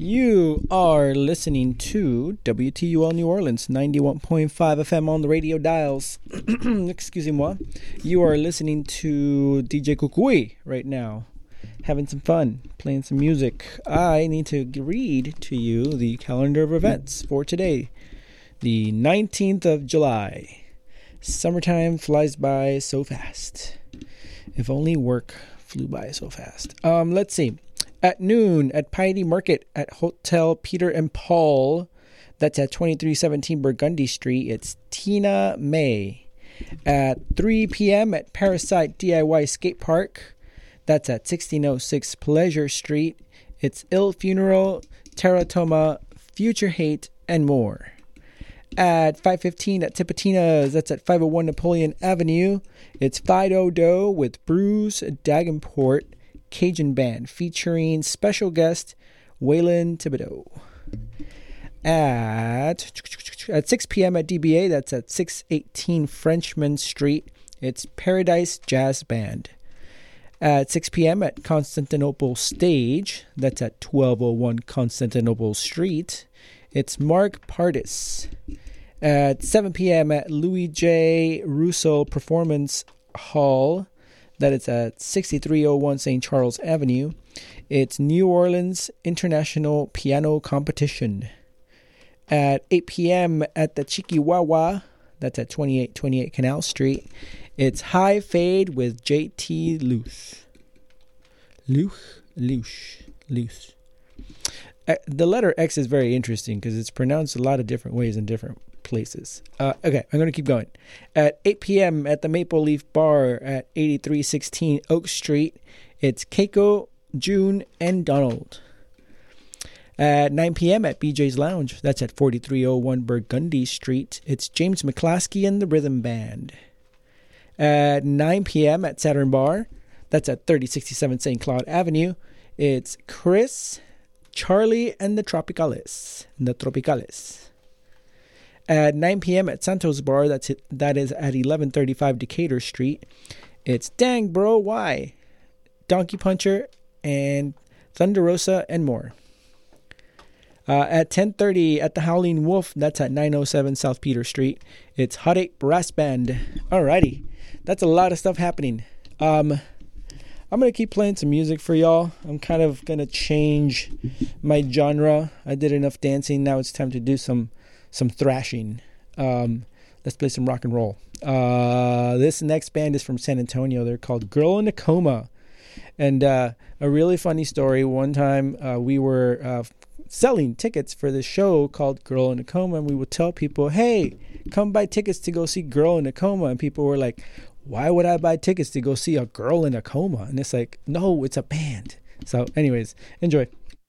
You are listening to WTUL New Orleans, 91.5 FM on the radio dials. Excusez-moi. You are listening to DJ Kukui right now, having some fun, playing some music. I need to read to you the calendar of events for today, the 19th of July. Summertime flies by so fast. If only work flew by so fast. Let's see. At noon at Piety Market at Hotel Peter and Paul. That's at 2317 Burgundy Street. It's Tina May. At 3 p.m. at Parasite DIY Skate Park. That's at 1606 Pleasure Street. It's Il Funeral, Teratoma, Future Hate, and more. At 5:15 at Tipitina's. That's at 501 Napoleon Avenue. It's Fido Dough with Bruce Dagenport Cajun Band featuring special guest Waylon Thibodeau. At 6 p.m. at DBA, that's at 618 Frenchman Street. It's Paradise Jazz Band. At 6 p.m. at Constantinople Stage, that's at 1201 Constantinople Street. It's Mark Pardis. At 7 p.m. at Louis J. Russo Performance Hall, that it's at 6301 St. Charles Avenue. It's New Orleans International Piano Competition. At 8 p.m. at the Chiquiwawa, that's at 2828 Canal Street. It's High Fade with JT Luce. Luce. The letter X is very interesting because it's pronounced a lot of different ways in different places. Okay, I'm going to keep going. At 8 p.m. at the Maple Leaf Bar at 8316 Oak Street, it's Keiko, June, and Donald. At 9 p.m. at BJ's Lounge, that's at 4301 Burgundy Street, it's James McClaskey and the Rhythm Band. At 9 p.m. at Saturn Bar, that's at 3067 St. Claude Avenue, it's Chris, Charlie, and the Tropicales. At 9 p.m. at Santos Bar, that is at 1135 Decatur Street, it's Dang Bro, Why? Donkey Puncher, and Thunder Rosa, and more. At 10:30 at the Howling Wolf, that's at 907 South Peter Street, it's Hot 8 Brass Band. Alrighty, that's a lot of stuff happening. I'm going to keep playing some music for y'all. I'm kind of going to change my genre. I did enough dancing. Now it's time to do some thrashing. Let's play some rock and roll. This next band is from San Antonio. They're called Girl in a Coma. And a really funny story. One time we were selling tickets for this show called Girl in a Coma. And we would tell people, hey, come buy tickets to go see Girl in a Coma. And people were like, why would I buy tickets to go see a girl in a coma? And it's like, no, it's a band. So anyways, enjoy.